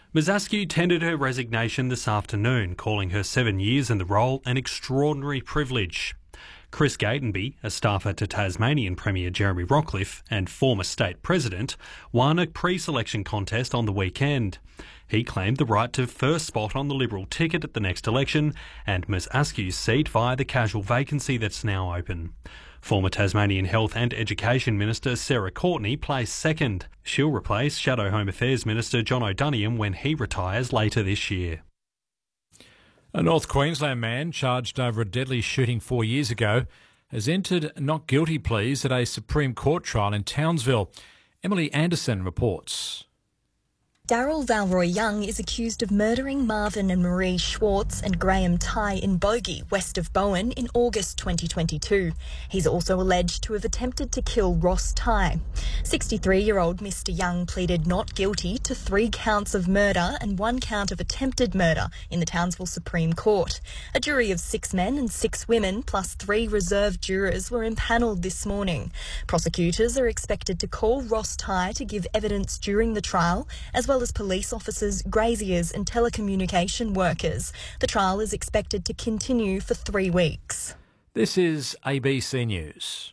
Ms Askew tendered her resignation this afternoon, calling her 7 years in the role an extraordinary privilege. Chris Gatenby, a staffer to Tasmanian Premier Jeremy Rockliff and former state president, won a pre-selection contest on the weekend. He claimed the right to first spot on the Liberal ticket at the next election and Ms Askew's seat via the casual vacancy that's now open. Former Tasmanian Health and Education Minister Sarah Courtenay placed second. She'll replace Shadow Home Affairs Minister John O'Donoghue when he retires later this year. A North Queensland man charged over a deadly shooting 4 years ago has entered not guilty pleas at a Supreme Court trial in Townsville. Emily Anderson reports. Daryl Valroy Young is accused of murdering Marvin and Marie Schwartz and Graham Tye in Bogey, west of Bowen, in August 2022. He's also alleged to have attempted to kill Ross Tye. 63-year-old Mr Young pleaded not guilty to 3 counts of murder and 1 count of attempted murder in the Townsville Supreme Court. A jury of 6 men and 6 women, plus 3 reserve jurors, were impanelled this morning. Prosecutors are expected to call Ross Tye to give evidence during the trial, as well as police officers, graziers and telecommunication workers. The trial is expected to continue for 3 weeks. This is ABC News.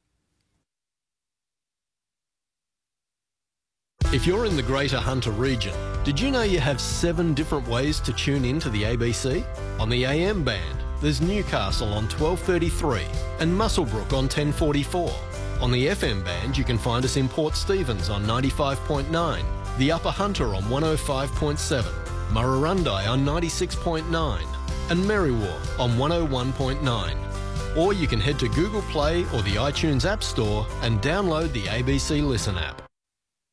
If you're in the Greater Hunter region, did you know you have 7 different ways to tune in to the ABC? On the AM band, there's Newcastle on 1233 and Muswellbrook on 1044. On the FM band, you can find us in Port Stephens on 95.9, the Upper Hunter on 105.7, Murrurundi on 96.9 and Merriwa on 101.9. Or you can head to Google Play or the iTunes App Store and download the ABC Listen app.